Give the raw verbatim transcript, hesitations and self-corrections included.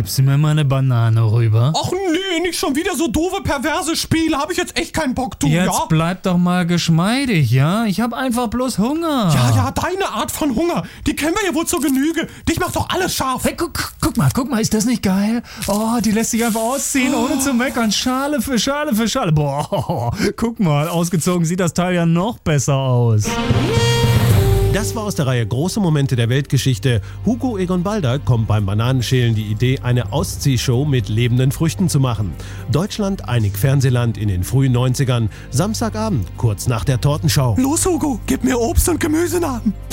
Gibst du mir mal eine Banane rüber? Ach nee, nicht schon wieder so doofe, perverse Spiele. Habe ich jetzt echt keinen Bock, du, Jetzt ja? bleib doch mal geschmeidig, ja? Ich hab einfach bloß Hunger. Ja, ja, deine Art von Hunger, die kennen wir ja wohl zur Genüge. Dich macht doch alles scharf. Hey, guck, guck mal, guck mal, ist das nicht geil? Oh, die lässt sich einfach ausziehen, ohne zu meckern. Schale für Schale für Schale. Boah, guck mal, ausgezogen sieht das Teil ja noch besser aus. Das war aus der Reihe Große Momente der Weltgeschichte. Hugo Egon Balder kommt beim Bananenschälen die Idee, eine Ausziehshow mit lebenden Früchten zu machen. Deutschland, einig Fernsehland in den frühen neunzigern. Samstagabend, kurz nach der Tortenschau. Los, Hugo, gib mir Obst und Gemüsenamen.